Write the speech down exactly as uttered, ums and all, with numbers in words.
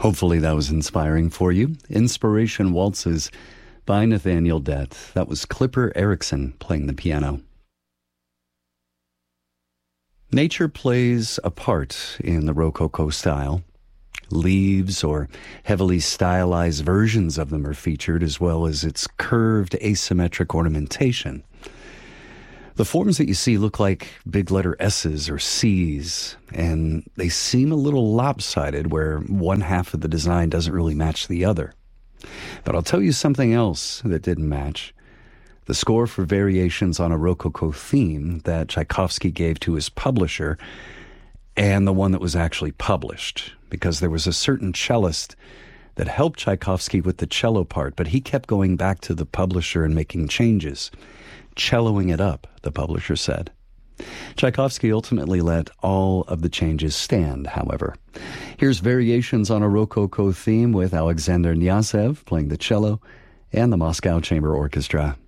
Hopefully that was inspiring for you. Inspiration Waltzes by Nathaniel Dett. That was Clipper Erickson playing the piano. Nature plays a part in the Rococo style. Leaves or heavily stylized versions of them are featured, as well as its curved asymmetric ornamentation. The forms that you see look like big letter S's or C's, and they seem a little lopsided where one half of the design doesn't really match the other. But I'll tell you something else that didn't match. The score for Variations on a Rococo Theme that Tchaikovsky gave to his publisher, and the one that was actually published, because there was a certain cellist that helped Tchaikovsky with the cello part, but he kept going back to the publisher and making changes, celloing it up, the publisher said. Tchaikovsky ultimately let all of the changes stand, however. Here's Variations on a Rococo Theme with Alexander Kniazev playing the cello and the Moscow Chamber Orchestra.